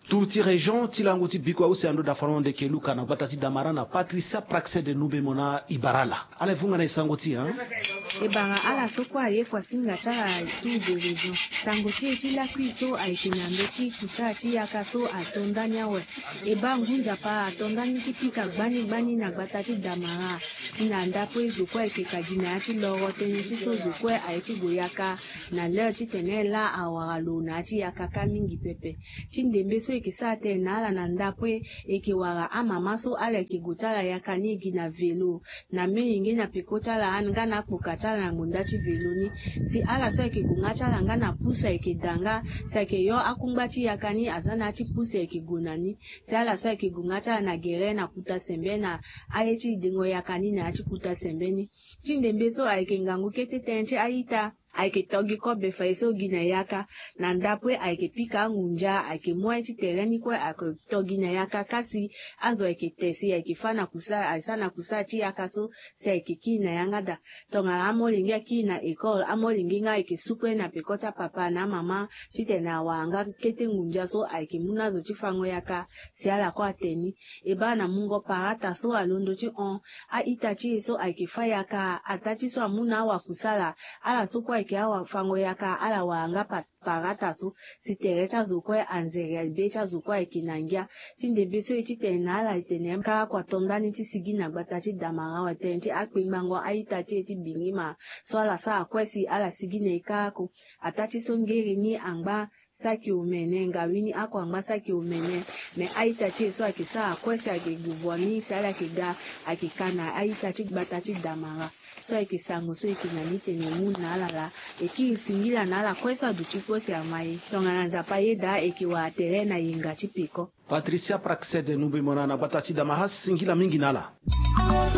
Tuti région tilango ti biko au ando da faronde ke luka na batati damarana Patricia Praxe de nube mona ibarala ala funga na isangoti ebanga ala sokwa ye kwa singa cha tu de région sangoti etila kwiso aikinando ti kusa ti yakaso atondanya we eba ngunza pa atondani ti pika gbani na batati damara sinanda po ezokwa ekekagina ti loro teni ti so zokwa aiti goyaka na le ti tenela awalo na ti yakaka mingi pepe ti ndembe so ekisa te na ala na ndapo ekewara amama so ala ekegotala yakani gina velo na meyinge na pikotala anga na kpokatala na ngunda ti velo ni si ala so ekegunga tala anga na pusa ekedanga si ekeyo akungba ti yakani azana ti pusa ekegona ni si ala so ekegunga tala na gere na kuta sembe na aye ti dengo yakani na ti kuta sembe ni ti ndembe so ayekengangu kete ten ti ayita ayeke togi kobe fa eso gina yaka na ndapwe ayeke pika ngunja ayeke moe ti tereni kue ayeke togi na yaka kasi azo ayeke tesi ayeke fa na kusa ayesa na kusa ti yaka so si ayeke ki na yanga da tongala amolingi aki na ekole amolingi nga ayeke sukue na pekota papa na mama ti tene awanga kete ngunja so ayeke mû na zo ti fango yaka si ala kue ateni eba na mungo parata so alondo ti aita ti e so ayeke fa yaka ata ti so amû na awa kusala ala so kue ayeke awa fango yaka ala wanga parata so si tere ti azokue anzere be ti azokue ayeke na ngia ti ndembe so e ti tene na ala e tene kara kua tondani ti sigi na gbata ti damara watene ti akpengbango aita ti e ti bingi ma so ala so akue si ala sigi na ekako ata ti so ngeri ni angba saki omene ngawini ako angba saki omene me aita ti e so ayeke so akue si ayeke guvua ni si ala yeke ga ayeke kana aita ti gbata ti damara so ayeke sango so yeke na ni tene mû na ala la eki singila na ala kue so aduti kue si amaye tongana nzapa ye da eke wara tere na yenga ti peko Patricia Praxe de nube mona na batati damara singila mingi nala